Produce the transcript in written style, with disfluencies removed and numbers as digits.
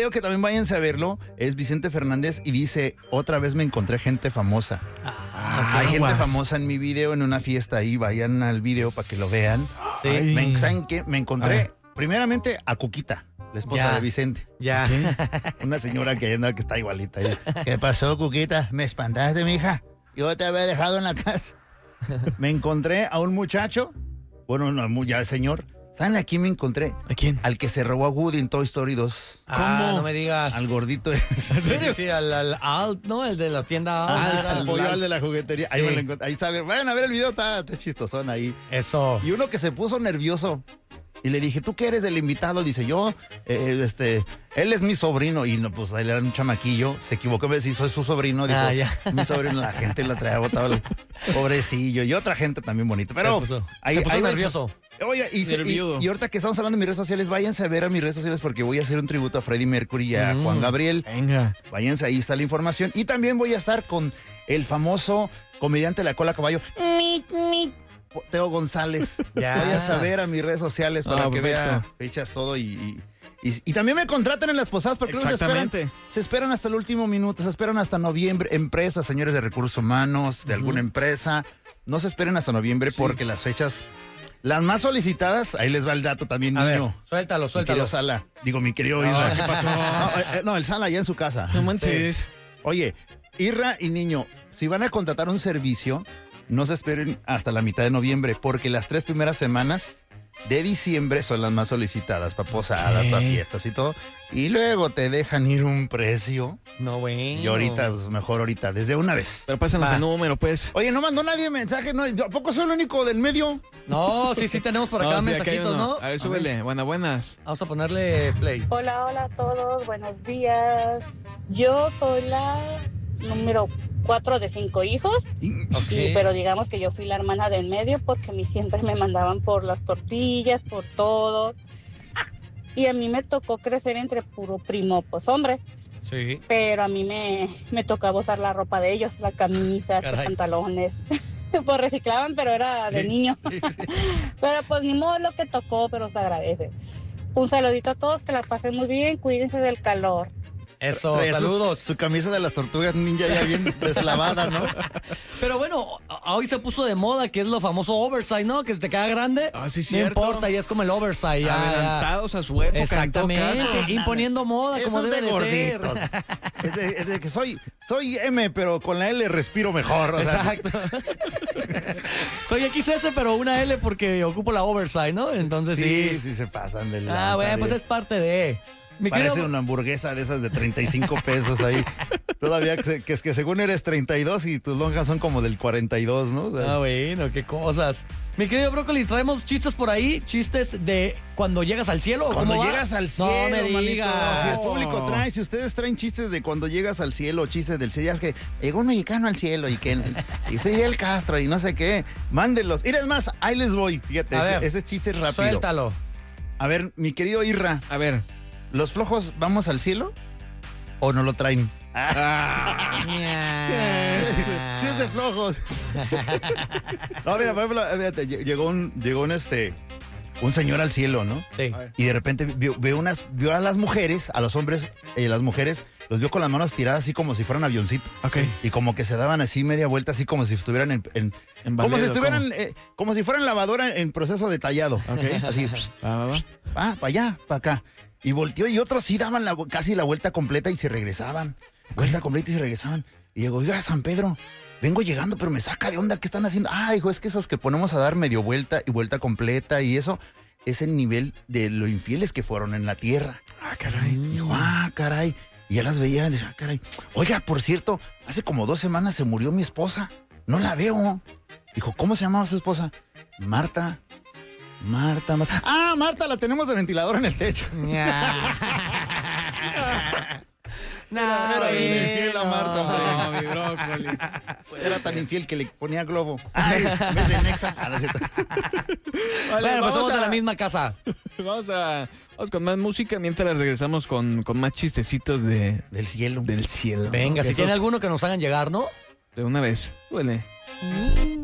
video que también váyanse a verlo es Vicente Fernández y dice, otra vez me encontré gente famosa. Hay gente famosa en mi video, en una fiesta ahí, vayan al video para que lo vean. Sí. ¿Saben qué? Me encontré primeramente a Cuquita, la esposa de Vicente. Ya. Una señora que está igualita. ¿Qué pasó, Cuquita? ¿Me espantaste, mija? Yo te había dejado en la casa. Me encontré a un muchacho, bueno, no, ya el señor. ¿Saben a quién me encontré? ¿A quién? Al que se robó a Woody en Toy Story 2. ¿Cómo? No me digas. Al gordito. Sí, al Alt, ¿no? El de la tienda Alt. Al pollo al de la juguetería. Sí. Ahí me lo encontré. Ahí sale. Vayan a ver el video, está chistosón ahí. Eso. Y uno que se puso nervioso. Y le dije, ¿tú qué eres el invitado? Dice, yo, él es mi sobrino. Y no, pues él era un chamaquillo. Se equivocó, me decía, soy su sobrino. Dijo, mi sobrino, la gente la traía botado. Pobrecillo. Y otra gente también bonita. Pero se puso ahí nervioso. Oye, y ahorita que estamos hablando de mis redes sociales, váyanse a ver a mis redes sociales porque voy a hacer un tributo a Freddie Mercury y a Juan Gabriel. Venga. Váyanse, ahí está la información. Y también voy a estar con el famoso comediante de la cola caballo, Teo González. Ya. Váyanse a ver a mis redes sociales para que perfecto. vea fechas, todo y también me contratan en las posadas porque luego se esperan hasta el último minuto, se esperan hasta noviembre. Empresas, señores de recursos humanos, de alguna empresa, no se esperen hasta noviembre porque las fechas... Las más solicitadas, ahí les va el dato también, a niño. ver, suéltalo. Mi querido Sala. Digo, mi querido Isra. ¿Qué pasó? No, el Sala allá en su casa. No manches. Oye, Isra y niño, si van a contratar un servicio, no se esperen hasta la mitad de noviembre, porque las 3 primeras semanas de diciembre son las más solicitadas para posadas, para fiestas y todo. Y luego te dejan ir un precio. No, bueno. Y ahorita, pues mejor ahorita, desde una vez. Pero pásanos el número, pues. Oye, no mandó nadie mensaje, ¿no? ¿A poco soy el único del medio? No, sí tenemos por acá sí, mensajitos, ¿no? A ver, súbele. Buenas. Vamos a ponerle play. Hola a todos, buenos días. Yo soy la número 4 de 5 hijos, pero digamos que yo fui la hermana del medio porque a mí siempre me mandaban por las tortillas, por todo. Y a mí me tocó crecer entre puro primo, pues hombre. Sí. Pero a mí me tocaba usar la ropa de ellos, las camisas, los pantalones. Pues reciclaban, pero era de niño. Sí. Pero pues ni modo lo que tocó, pero se agradece. Un saludito a todos, que la pasen muy bien, cuídense del calor. Eso, Trae saludos. Su camisa de las tortugas ninja ya bien deslavada, ¿no? Pero bueno, hoy se puso de moda que es lo famoso oversize, ¿no? Que se te queda grande. Ah, sí, no cierto. importa, ya es como el oversize. Adelantados a su época. Exactamente, imponiendo moda como Esos debe de ser. gorditos. Es de que soy M, pero con la L respiro mejor. O sea. Exacto. Soy XS, pero una L porque ocupo la oversize, ¿no? Entonces sí. Sí se pasan de Bueno, pues es parte de... Parece una hamburguesa de esas de 35 pesos ahí. Todavía que según eres 32 y tus lonjas son como del 42, ¿no? O sea, bueno, qué cosas. Mi querido Brócoli, traemos chistes por ahí, chistes de cuando llegas al cielo. Cuando llegas al cielo, no me manito. digas. Si el público trae, si ustedes traen chistes de cuando llegas al cielo, chistes del cielo, ya es que llegó un mexicano al cielo y Fidel Castro y no sé qué, mándenlos. Mira, es más, ahí les voy, fíjate, ese chiste es rápido. Suéltalo. A ver, mi querido Irra. A ver. ¿Los flojos vamos al cielo o no lo traen? Sí es de flojos. No, mira, por ejemplo, fíjate, llegó un señor al cielo, ¿no? Sí. Y de repente vio a las mujeres, a los hombres, las mujeres, los vio con las manos tiradas así como si fueran avioncito. Ok. Y como que se daban así media vuelta, así como si estuvieran En como ballet, si estuvieran, como si fueran lavadora en proceso de tallado. Ok. Así, Va. para allá, para acá. Y volteó y otros sí daban casi la vuelta completa y se regresaban. Vuelta completa y se regresaban. Y llegó, oiga, San Pedro, vengo llegando, pero me saca de onda, ¿qué están haciendo? Hijo, es que esos que ponemos a dar medio vuelta y vuelta completa y eso es el nivel de lo infieles que fueron en la tierra. Caray. Dijo, caray. Y ya las veía, dije, caray. Oiga, por cierto, hace como 2 semanas se murió mi esposa. No la veo. Dijo, ¿cómo se llamaba su esposa? Marta. Marta. Marta, la tenemos de ventilador en el techo. Era bien infiel la Marta, hombre. No, mi brócoli. Era tan infiel que le ponía globo. En vez de Nexa. Vale, Bueno, pues somos de la misma casa. Vamos con más música mientras regresamos con más chistecitos del cielo. del cielo. Venga, si tiene alguno que nos hagan llegar, ¿no? De una vez. Huele.